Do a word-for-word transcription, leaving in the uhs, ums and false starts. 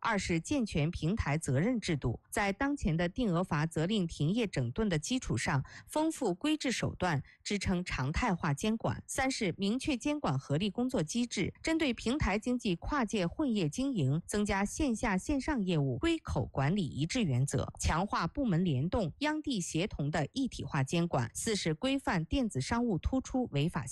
二是健全平台责任制度，在当前的定额罚责令停业整顿的基础上，丰富规制手段，支撑常态化监管。三是明确监管合力工作机制，针对平台经济跨界混业经营，增加线下线上业务归口管理一致原则，强化部门联动、央地协同的一体化监管。四是规范电子商务突出违法